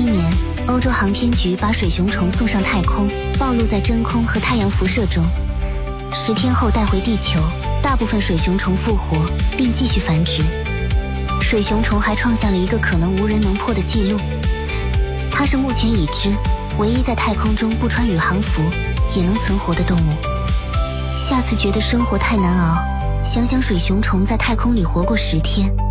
1977年，欧洲航天局把水熊虫送上太空，暴露在真空和太阳辐射中。10天后带回地球，大部分水熊虫复活并继续繁殖。水熊虫还创下了一个可能无人能破的记录，它是目前已知唯一在太空中不穿宇航服也能存活的动物。下次觉得生活太难熬，想想水熊虫在太空里活过10天。